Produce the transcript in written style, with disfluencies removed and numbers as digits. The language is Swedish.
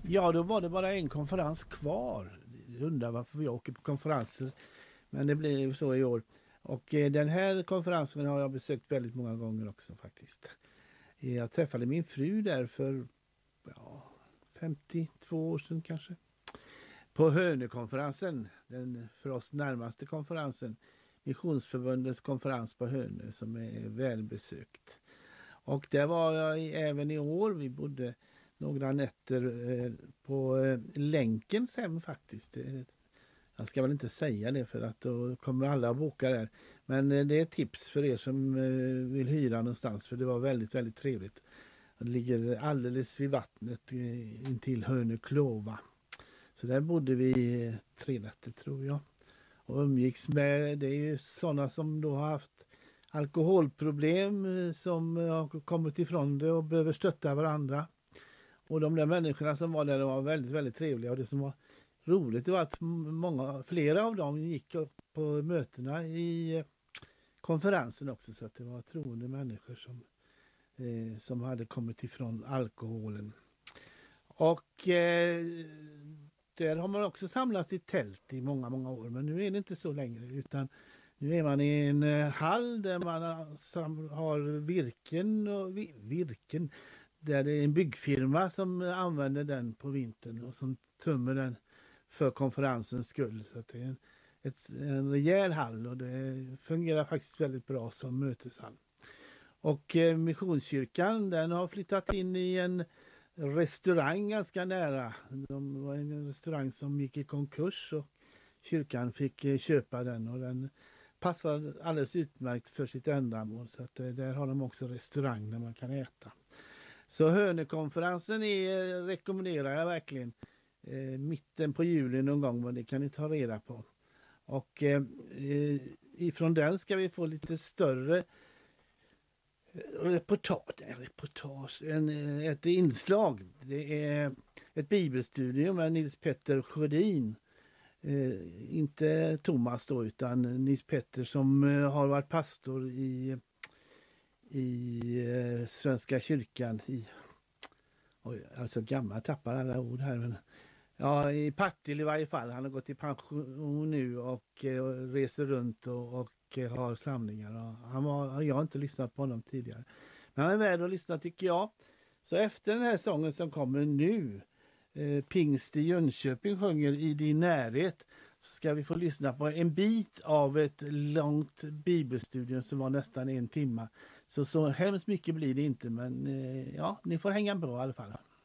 Ja, då var det bara en konferens kvar. Jag undrar varför vi åker på konferenser. Men det blir ju så i år. Och den här konferensen har jag besökt väldigt många gånger också faktiskt. Jag träffade min fru där för 52 år sedan kanske. På Hönökonferensen, den för oss närmaste konferensen. Missionsförbundets konferens på Hönö som är välbesökt. Och där var jag även i år. Vi bodde några nätter på Länkens hem faktiskt. Jag ska väl inte säga det för att då kommer alla att boka där. Men det är ett tips för er som vill hyra någonstans för det var väldigt, väldigt trevligt. Det ligger alldeles vid vattnet intill Hönö-Klova. Så där bodde vi 3 nätter tror jag. Och umgicks med, det är ju sådana som då har haft alkoholproblem som har kommit ifrån det och behöver stötta varandra. Och de där människorna som var där var väldigt, väldigt trevliga. Och det som var roligt var att flera av dem gick på mötena i konferensen också. Så att det var troende människor som hade kommit ifrån alkoholen. Och där har man också samlats i tält i många, många år. Men nu är det inte så längre utan nu är man i en hall där man har virken där det är en byggfirma som använder den på vintern och som tömmer den för konferensens skull. Så att det är en rejäl hall och det fungerar faktiskt väldigt bra som möteshall. Och Missionskyrkan den har flyttat in i en restaurang ganska nära. Det var en restaurang som gick i konkurs och kyrkan fick köpa den och den passar alldeles utmärkt för sitt ändamål. Så att där har de också restaurang där man kan äta. Så Hönökonferensen rekommenderar jag verkligen. Mitten på juli någon gång, men det kan ni ta reda på. Och ifrån den ska vi få lite större ett inslag. Det är ett bibelstudium med Nils Petter Sjödin. Inte Thomas då utan Nils Petter som har varit pastor i Svenska kyrkan alltså gammal tappar alla ord här men i Partille i varje fall. Han har gått i pension nu och reser runt och har samlingar. Jag har inte lyssnat på honom tidigare. Men han är värd att lyssna tycker jag. Så efter den här sången som kommer nu, Pingst i Jönköping sjunger I din närhet, så ska vi få lyssna på en bit av ett långt bibelstudium som var nästan 1 timme. Så hemskt mycket blir det inte men ni får hänga bra i alla fall.